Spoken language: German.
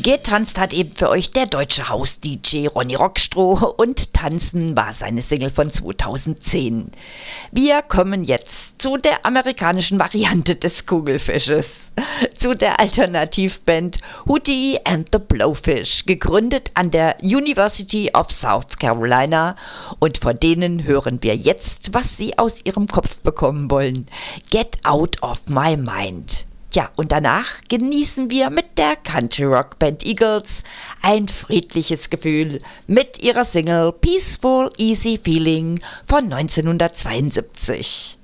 Getanzt hat eben für euch der deutsche Haus-DJ Ronny Rockstroh und Tanzen war seine Single von 2010. Wir kommen jetzt zu der amerikanischen Variante des Kugelfisches, zu der Alternativband Hootie and the Blowfish, gegründet an der University of South Carolina, und von denen hören wir jetzt, was sie aus ihrem Kopf bekommen wollen. Get Out of My Mind. Ja, und danach genießen wir mit der Country-Rock-Band Eagles ein friedliches Gefühl mit ihrer Single Peaceful Easy Feeling von 1972.